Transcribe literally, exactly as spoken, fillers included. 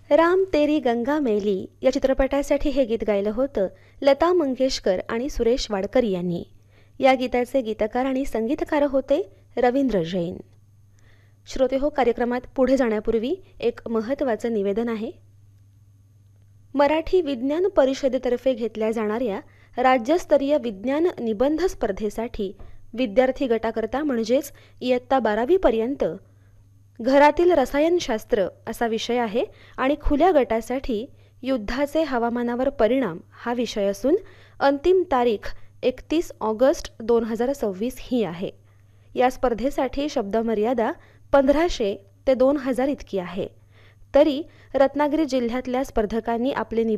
राम तेरी गंगा मैली या चित्रपटासाठी हे गीत गायलं होतं लता मंगेशकर आणि सुरेश वाडकर यांनी. या गीताचे गीतकार आणि संगीतकार होते रवींद्र जैन. श्रोतेहो, कार्यक्रमात पुढे जाण्यापूर्वी एक महत्त्वाचं निवेदन आहे. मराठी विज्ञान परिषदेतर्फे घेतल्या जाणाऱ्या राज्यस्तरीय विज्ञान निबंध स्पर्धेसाठी विद्यार्थी गटाकरता म्हणजेच इयत्ता बारावीपर्यंत घरातील रसायनशास्त्र असा विषय आहे आणि खुल्या गटासाठी युद्धाचे हवामानावर परिणाम हा विषय असून अंतिम तारीख एकतीस ऑगस्ट दोन हजार सव्वीस ही आहे. या स्पर्धेसाठी शब्दमर्यादा पंधराशे ते दोन हजार इतकी आहे. तरी रत्नागिरी जिल्ह्यातल्या स्पर्धकांनी आपले